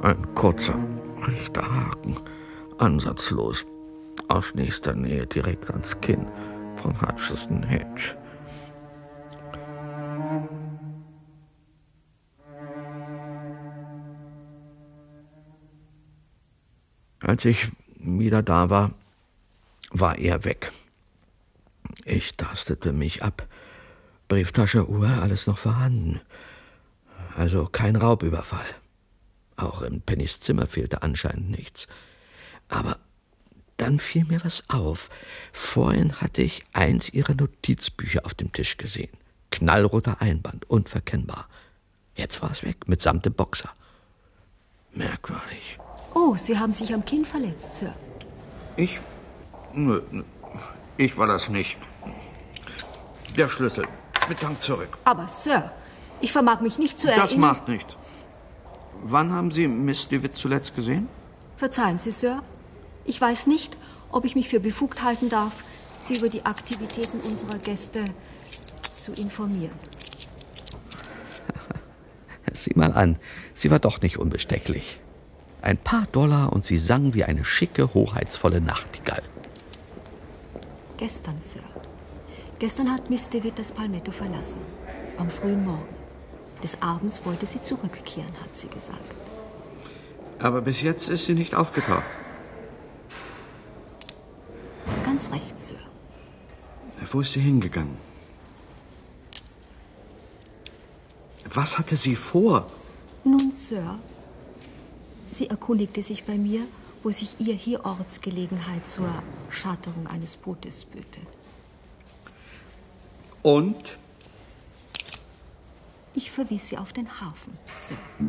Ein kurzer, rechter Haken, ansatzlos, aus nächster Nähe direkt ans Kinn von Hutchison Hedge. Als ich wieder da war, war er weg. Ich tastete mich ab. Brieftasche, Uhr, alles noch vorhanden. Also kein Raubüberfall. Auch in Pennys Zimmer fehlte anscheinend nichts. Aber dann fiel mir was auf. Vorhin hatte ich eins ihrer Notizbücher auf dem Tisch gesehen. Knallroter Einband, unverkennbar. Jetzt war es weg, mitsamt dem Boxer. Merkwürdig. Oh, Sie haben sich am Kinn verletzt, Sir. Ich? Nö, ich war das nicht. Der Schlüssel. Mit Dank zurück. Aber, Sir, ich vermag mich nicht zu erinnern... Das macht nichts. Wann haben Sie Miss DeWitt zuletzt gesehen? Verzeihen Sie, Sir. Ich weiß nicht, ob ich mich für befugt halten darf, Sie über die Aktivitäten unserer Gäste zu informieren. Sieh mal an, sie war doch nicht unbestechlich. Ein paar $, und sie sang wie eine schicke, hoheitsvolle Nachtigall. Gestern, Sir. Gestern hat Miss DeWitt das Palmetto verlassen. Am frühen Morgen. Des Abends wollte sie zurückkehren, hat sie gesagt. Aber bis jetzt ist sie nicht aufgetaucht. Ganz recht, Sir. Wo ist sie hingegangen? Was hatte sie vor? Nun, Sir, sie erkundigte sich bei mir, wo sich ihr hier Ortsgelegenheit zur Charterung eines Bootes böte. Und? Ich verwies sie auf den Hafen, Sir.